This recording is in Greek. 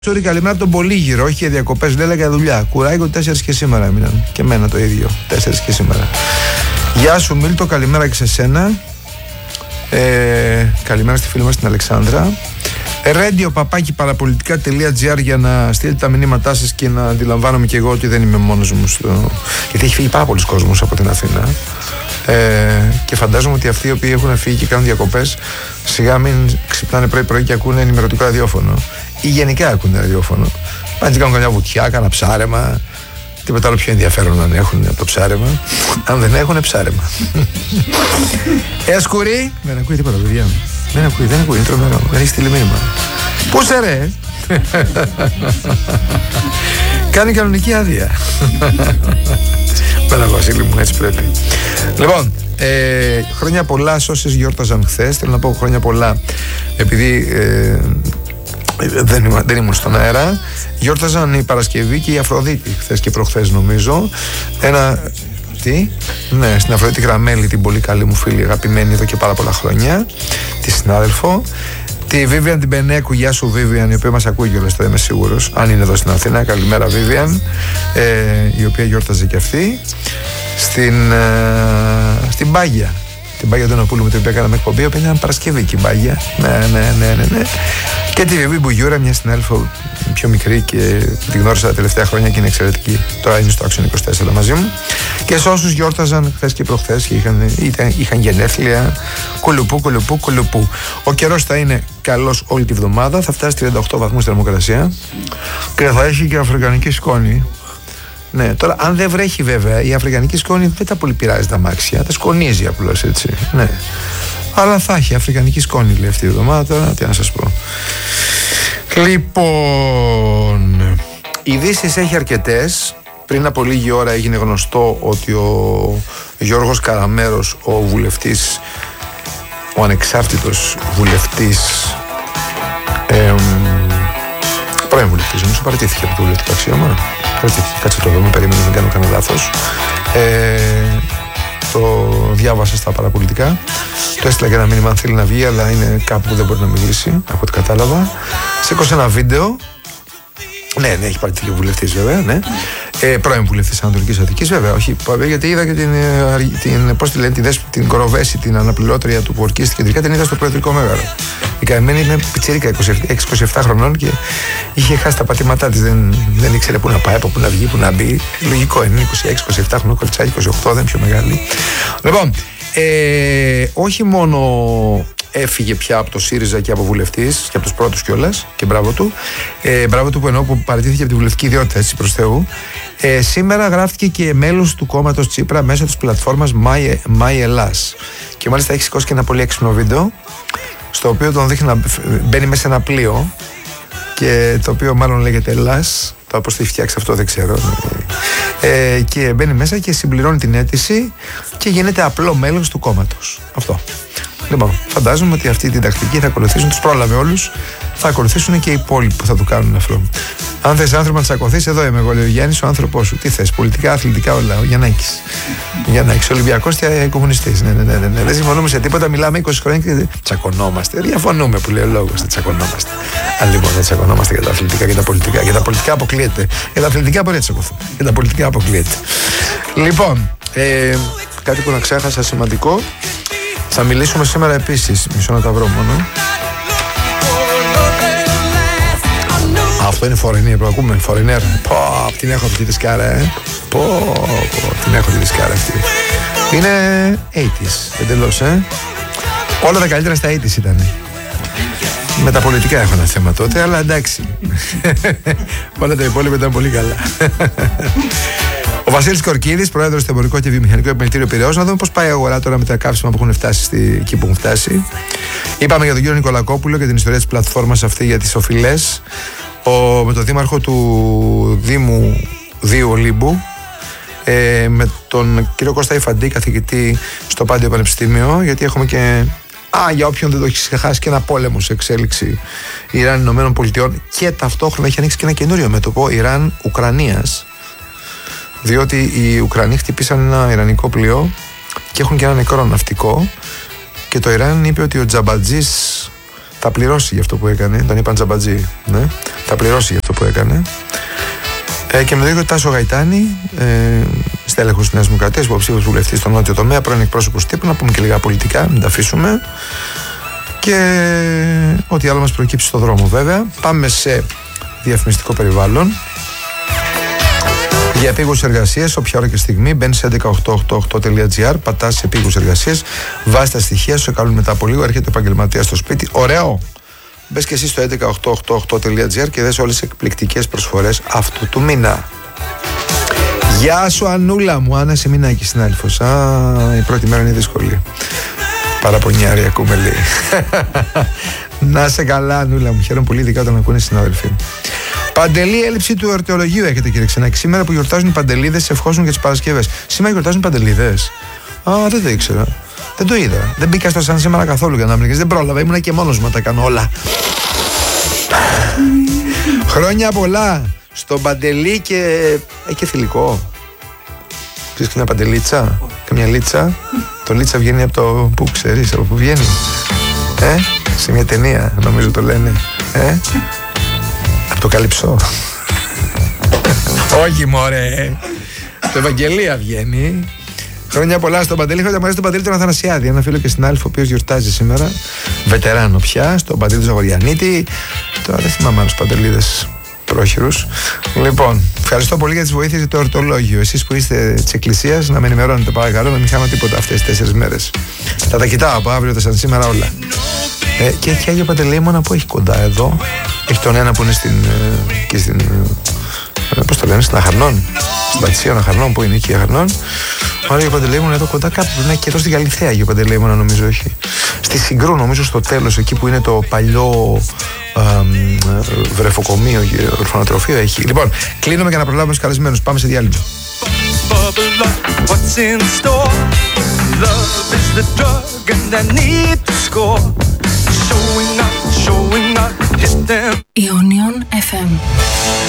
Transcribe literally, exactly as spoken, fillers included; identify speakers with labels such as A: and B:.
A: Τσούρι, καλημέρα από τον Πολύγυρο. Όχι για διακοπές, λέει, για δουλειά. Κουράγιο, τέσσερις και σήμερα έμειναν. Και εμένα το ίδιο. Τέσσερις και σήμερα. Γεια σου, Μίλτο, καλημέρα και σε σένα. Ε, καλημέρα στη φίλη μας την Αλεξάνδρα. Radio παπάκι παραπολιτικά τελεία τζι άρ για να στείλετε τα μηνύματά σας και να αντιλαμβάνομαι και εγώ ότι δεν είμαι μόνος μου στο... γιατί έχει φύγει πάρα πολλοί κόσμος από την Αθήνα. Ε, και φαντάζομαι ότι αυτοί οι οποίοι έχουν φύγει και κάνουν διακοπές σιγά μην ξυπνάνε πρωί-πρωί και ακούνε ενημερωτικό ραδιόφωνο ή γενικά ακούνε ραδιόφωνο. Πάνε και κάνουν καμιά βουτιά, κάνα ψάρεμα. Τίποτα άλλο πιο ενδιαφέρον αν έχουν από το ψάρεμα. Αν δεν έχουν, ψάρεμα. Ε, Ασκουρί! Δεν ακούει τίποτα, παιδιά. Δεν ακούει, δεν ακούει, είναι τρομερό. Δεν έχει στείλει μήνυμα. Πού σε ρε! Κάνει κανονική άδεια. Πέρα, Βασίλη μου, έτσι πρέπει. Λοιπόν, ε, χρόνια πολλά σε όσες γιόρταζαν χθες. Θέλω να πω χρόνια πολλά επειδή ε, δεν, είμα, δεν ήμουν στον αέρα. Γιόρταζαν η Παρασκευή και η Αφροδίτη χθες και προχθές, νομίζω. Ένα... Τι? Ναι, στην Αφροδίτη Γραμμέλη, την πολύ καλή μου φίλη, αγαπημένη εδώ και πάρα πολλά χρόνια, τη συνάδελφο. Τη Βίβιαν την Πενέκου, γεια σου Βίβιαν, η οποία μας ακούει κιόλας, θα είμαι σίγουρος, αν είναι εδώ στην Αθήνα. Καλημέρα Βίβιαν, ε, η οποία γιόρταζε και αυτή. Στην, ε, στην Πάγια, την Πάγια του Ενοπούλου με την οποία κάναμε εκπομπή, η οποία ήταν Παρασκευή και η Πάγια. Ναι, ναι, ναι, ναι, ναι. Και τη Βιβί Μπουγιούρα, μια συνάδελφο πιο μικρή και την γνώρισα τα τελευταία χρόνια και είναι εξαιρετική. Τώρα είναι στο Action είκοσι τέσσερα μαζί μου. Και σε όσους γιόρταζαν χθες και προχθές και είχαν, ήταν, είχαν γενέθλια, κουλουπού, κουλουπού, κουλουπού. Ο καιρός θα είναι καλός όλη τη βδομάδα, θα φτάσει τριάντα οκτώ βαθμούς θερμοκρασία και θα έχει και αφρικανική σκόνη. Ναι, τώρα αν δεν βρέχει βέβαια, η αφρικανική σκόνη δεν τα πολύ πειράζει τα αμάξια, τα σκονίζει απλώς, έτσι. Ναι. Αλλά θα έχει αφρικανική σκόνη, λέει, αυτή η εβδομάδα. Τώρα, τι να σας πω. Λοιπόν, ειδήσεις έχει αρκετές. Πριν από λίγη ώρα έγινε γνωστό ότι ο Γιώργος Καραμέρος, ο βουλευτής, ο ανεξάρτητος βουλευτής, ε, πρώην βουλευτής, νομίζω παραιτήθηκε από το βουλευτικό αξίωμα. Παραιτήθηκε, κάτσε το δούμε, περίμενε, δεν κάνω κανένα λάθος. Ε, το διάβασα στα παραπολιτικά. Το έστειλα και ένα μήνυμα αν θέλει να βγει, αλλά είναι κάπου που δεν μπορεί να μιλήσει, από ό,τι κατάλαβα. Σήκωσε ένα βίντεο. Ναι, ναι, έχει παραιτηθεί βουλευτής, βέβαια, ναι. Ε, πρώην βουλευτής Ανατολικής Αττικής, βέβαια, όχι. Γιατί είδα και την, την, πώς τη λένε, την, την Κοροβέση, την αναπληρώτρια του που ορκίστηκε κεντρικά, την είδα στο Προεδρικό Μέγαρο. Η καημένη είναι πιτσίρικα, είκοσι έξι είκοσι επτά χρονών και είχε χάσει τα πατήματά της. Δεν, δεν ήξερε πού να πάει, από πού να βγει, πού να μπει. Λογικό είναι, είκοσι έξι είκοσι επτά χρονών, κοριτσάκι, είκοσι οκτώ, δεν είναι πιο μεγάλη. Λοιπόν, ε, όχι μόνο έφυγε πια από το ΣΥΡΙΖΑ και από βουλευτής και από τους πρώτους κιόλας, και μπράβο του. Ε, μπράβο του που εννοώ που παραιτήθηκε από τη βουλευτική ιδιότητα, έτσι προς Θεού. Ε, σήμερα γράφτηκε και μέλος του κόμματος Τσίπρα μέσω της πλατφόρμας My, MyEllas. Και μάλιστα έχει σηκώσει και ένα πολύ έξυπνο βίντεο, στο οποίο τον δείχνει να μπαίνει μέσα σε ένα πλοίο, και το οποίο μάλλον λέγεται Ελλάς. Το πώς θα έχει φτιάξει αυτό δεν ξέρω. Ε, και μπαίνει μέσα και συμπληρώνει την αίτηση και γίνεται απλό μέλος του κόμματος. Αυτό. Λοιπόν, φαντάζομαι ότι αυτή την τακτική θα ακολουθήσουν, τους πρόλαβε όλους, θα ακολουθήσουν και οι υπόλοιποι που θα το κάνουν αυτό. Αν θες άνθρωπο να τσακωθείς, εδώ είμαι εγώ, λέει ο Γιάννης, ο άνθρωπός σου. Τι θες, πολιτικά, αθλητικά, όλα. Ο Γιαννάκης. Γιαννάκης, Ολυμπιακός και κομμουνιστής. Ναι, ναι, ναι, ναι. Δεν συμφωνούμε σε τίποτα, μιλάμε είκοσι χρόνια και τσακωνόμαστε. Διαφωνούμε που λέει ο λόγος, δεν τσακωνόμαστε. Αν λοιπόν δεν τσακωνόμαστε για τα αθλητικά και τα πολιτικά. Για τα πολιτικά αποκλείεται. Για τα αθλητικά μπορεί να τσακωθούμε. Για τα πολιτικά αποκλείεται. Λοιπόν, ε, κάτι που να ξέχασα σημαντικό. Θα μιλήσουμε σήμερα επίσης, μισό να τα βρω μόνο. Αυτό είναι φορενή που ακούμε, φορενέρ. Πω, την έχω αυτή τη δισκάρα, ε. Πω, πω, την έχω τη δισκάρα αυτή. Είναι ογδόντα, εντελώς, ε. Όλα τα καλύτερα στα ογδόντα ήταν. Με τα πολιτικά έχω ένα θέμα τότε, αλλά εντάξει. Όλα τα υπόλοιπα ήταν πολύ καλά. Ο Βασίλης Κορκίδης, πρόεδρος του Εμπορικό και Βιομηχανικό Επιμελητήριο Πειραιώς. Να δούμε πώς πάει η αγορά τώρα με τα καύσιμα που έχουν φτάσει στη, εκεί που έχουν φτάσει. Είπαμε για τον κύριο Νικολακόπουλο και την ιστορία της πλατφόρμας αυτή για τις οφειλές. Ο, με τον δήμαρχο του Δήμου Δίου Ολύμπου, ε, με τον κύριο Κώστα Ιφαντή, καθηγητή στο Πάντιο Πανεπιστήμιο, γιατί έχουμε και. Α, για όποιον δεν το έχει ξεχάσει, και ένα πόλεμο σε εξέλιξη Ιράν Ηνωμένων Πολιτειών, και ταυτόχρονα έχει ανοίξει και ένα καινούριο μέτωπο Ιράν Ουκρανίας. Διότι οι Ουκρανοί χτυπήσαν ένα ιρανικό πλοίο και έχουν και ένα νεκρό ναυτικό, και το Ιράν είπε ότι ο Τζαμπατζής Θα πληρώσει για αυτό που έκανε. Τον είπαν τζαμπατζή. Ναι. Θα πληρώσει για αυτό που έκανε. Ε, και με το ίδιο Τάσο Γαϊτάνη, ε, στέλεχος της Νέας Δημοκρατίας, υποψήφιος βουλευτής στον νότιο τομέα, πρώην εκπρόσωπος τύπου, να πούμε και λίγα πολιτικά, μην τα αφήσουμε. Και ό,τι άλλο μας προκύψει στο δρόμο, βέβαια. Πάμε σε διαφημιστικό περιβάλλον. Για επίγουσες εργασίες, όποια ώρα και στιγμή, μπαίνεις σε έντεκα οκτώ ογδόντα οκτώ τελεία τζι άρ, πατάς σε επίγουσες εργασίες, βάζεις τα στοιχεία σου, σε καλούν μετά από λίγο, έρχεται ο επαγγελματίας στο σπίτι. Ωραίο! Μπες και εσύ στο έντεκα οκτώ ογδόντα οκτώ τελεία τζι άρ και δες όλες τις εκπληκτικές προσφορές αυτού του μήνα. Γεια σου, Ανούλα μου, Άννα Σεμινάκη, συνάδελφος. Α, η πρώτη μέρα είναι δύσκολη. Παραπονιάρη, ακούμε λέει. Να σε καλά, Ανούλα μου. Χαίρομαι πολύ, ειδικά όταν ακούνε συνάδελφοι. Παντελή, έλλειψη του εορτολογίου έχετε, κύριε Ξενάκη. Σήμερα που γιορτάζουν οι Παντελίδες, ευχόσουν για τις Παρασκευές. Σήμερα γιορτάζουν οι Παντελίδες. Α, δεν το ήξερα. Δεν το είδα. Δεν μπήκα στο σαν σήμερα καθόλου για να μιλήσει. Δεν πρόλαβα. Ήμουνα και μόνος μου να τα κάνω όλα. Χρόνια πολλά στον Παντελή και. Έχει και θηλυκό. Ξέρεις και μια παντελίτσα, καμιά λίτσα. Το λίτσα βγαίνει από το. Πού ξέρεις, από πού βγαίνει. Ε, σε μια ταινία νομίζω το λένε. Ε, από το Καλυψό. Όχι μωρέ. Το Ευαγγελία βγαίνει. Χρόνια πολλά στον Παντελή. Χρόνια πολλά στον Παντελή τον Αθανασιάδη. Ένα φίλο και συνάδελφο ο οποίος γιορτάζει σήμερα. Βετεράνο πια. Στον Παντελή Ζαγοριανίτη. Τώρα δεν θυμάμαι άλλους Παντελίδες πρόχειρους. Λοιπόν, ευχαριστώ πολύ για τις βοήθειες για το εορτολόγιο. Εσείς που είστε της Εκκλησίας, να με ενημερώνετε παρακαλώ, να μην χάνω τίποτα αυτές τις τέσσερις μέρες. Θα τα κοιτάω από αύριο, τα σαν σήμερα όλα. Ε, και έχει Άγιο Παντελεήμονα που έχει κοντά εδώ. Έχει τον ένα που είναι στην. Ε, και στην ε, πώς το λένε, στην Αχαρνών. Στην Πατησία Αχαρνών, που είναι εκεί η Αχαρνών. Ο Άγιο Παντελεήμονα εδώ κοντά κάπου. Είναι και εδώ στην Καλυθέα Άγιο Παντελεήμονα νομίζω έχει. Στη Συγκρού νομίζω στο τέλος, εκεί που είναι το παλιό. Βρεφοκομείο και ορφανοτροφείο έχει. Λοιπόν, κλείνουμε για να προλάβουμε τους καλεσμένους. Πάμε σε διάλειμμα.
B: Ionion εφ εμ.